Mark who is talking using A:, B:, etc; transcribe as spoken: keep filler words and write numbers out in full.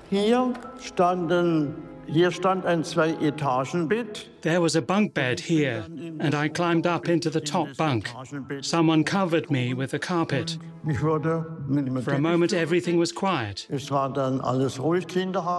A: Hier standen, hier stand ein Zwei-Etagen-Bett.
B: There was a bunk bed here, and I climbed up into the top bunk. Someone covered me with a carpet.
A: Ich wurde mit dem
B: For a moment, everything was quiet.
A: Es war dann alles ruhig, Kinder haben